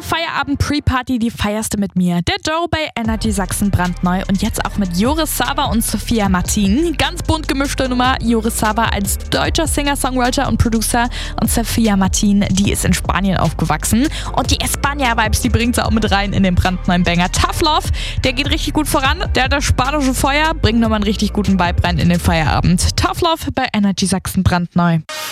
Feierabend-Pre-Party, die feierst du mit mir. Der Joe bei Energy Sachsen brandneu und jetzt auch mit Joris Sava und Sophia Martin. Ganz bunt gemischte Nummer. Joris Sava als deutscher Singer-Songwriter und Producer und Sophia Martin, die ist in Spanien aufgewachsen. Und die España-Vibes, die bringt sie auch mit rein in den brandneuen Banger. Tough Love, der geht richtig gut voran. Der hat das spanische Feuer, bringt nochmal einen richtig guten Vibe rein in den Feierabend. Tough Love bei Energy Sachsen brandneu.